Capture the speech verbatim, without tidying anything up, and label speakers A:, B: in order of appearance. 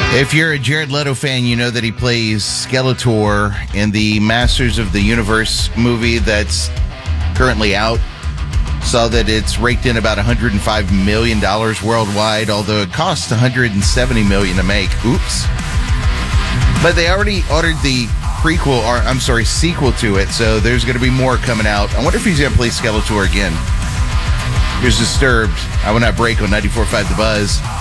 A: If you're a Jared Leto fan, you know that he plays Skeletor in the Masters of the Universe movie that's currently out. Saw that it's raked in about one hundred five million dollars worldwide, although it costs one hundred seventy million dollars to make. Oops. But they already ordered the prequel, or I'm sorry, sequel to it, so there's going to be more coming out. I wonder if he's going to play Skeletor again. Here's Disturbed. I Will Not Break on ninety-four point five The Buzz.